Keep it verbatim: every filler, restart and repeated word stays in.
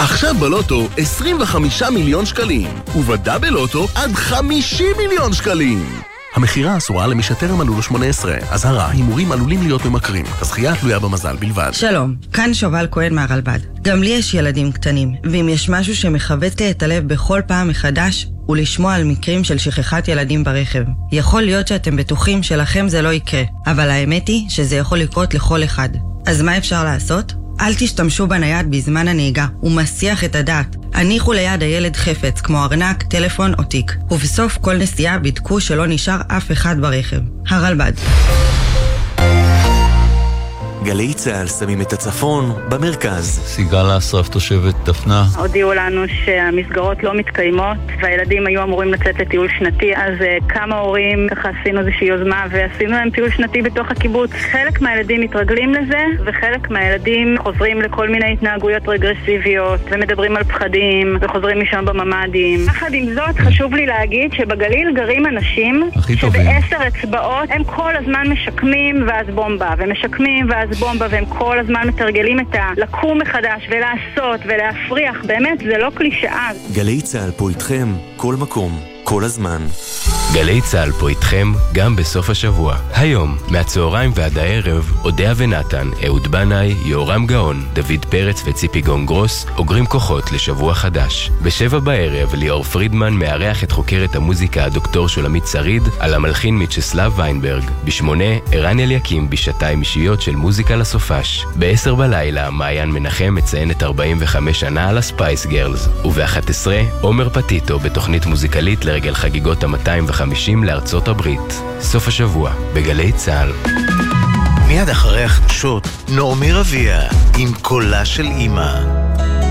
עכשיו בלוטו עשרים וחמישה מיליון שקלים, ובדאבל לוטו עד חמישים מיליון שקלים. המחירה אסורה למי שטרם מלאו לו שמונה עשרה. אזהרה, הימורים עלולים להיות ממכרים. הזכייה תלויה במזל בלבד. שלום, כאן שובל כהן מהרלב"ד. גם לי יש ילדים קטנים, ואם יש משהו שמחווט לי את הלב בכל פעם מחדש, הוא לשמוע על מקרים של שכחת ילדים ברכב. יכול להיות שאתם בטוחים שלכם זה לא יקרה, אבל האמת היא שזה יכול לקרות לכל אחד. אז מה אפשר לעשות? אל תשתמשו בנייד בזמן הנהיגה, הוא מסיח את הדעת. הניחו ליד הילד חפץ, כמו ארנק, טלפון או תיק. ובסוף כל נסיעה בדקו שלא נשאר אף אחד ברכב. הרלב"ד. גלי צהל שמים את הצפון במרכז. סיגל אסרף תושבת דפנה. הודיעו לנו שהמסגרות לא מתקיימות והילדים היו אמורים לצאת לטיול שנתי, אז uh, כמה הורים ככה עשינו איזושהי יוזמה ועשינו להם טיול שנתי בתוך הקיבוץ. חלק מהילדים מתרגלים לזה וחלק מהילדים חוזרים לכל מיני התנהגויות רגרסיביות ומדברים על פחדים וחוזרים משם בממדים. יחד עם זאת חשוב לי להגיד שבגליל גרים אנשים שבעשר אצבעות הם כל הזמן משקמים ואז בומבה ומשקמים ואז בומבה, והם כל הזמן מתרגלים את הלקום מחדש ולעשות ולהפריח. באמת, זה לא קלישאה. גלי צהל פה איתכם, כל מקום, כל הזמן. גלי צהל פה איתכם גם בסוף השבוע. היום, מהצהריים ועד הערב, אודיה ונתן, אהוד בנאי, יורם גאון, דוד פרץ וציפי גונגרוס אוגרים כוחות לשבוע חדש. בשבע בערב, ליאור פרידמן מארח את חוקרת המוזיקה הדוקטור שולמית שריד על המלחין מצ'סלב ויינברג. בשמונה, ערן אליקים בשעתיים אישיות של מוזיקה לסופש. בעשר בלילה, מעיין מנחם מציינת ארבעים וחמש שנה על הספייס גרלס. ובאחת עשרה, עומר פטיטו בתוכנית מוזיקלית לרגל חגיגות ה-מאתיים וחמישים לארצות הברית. סוף השבוע, בגלי צהל. מיד אחרי החדשות, נעמי רביע עם קולה של אמא.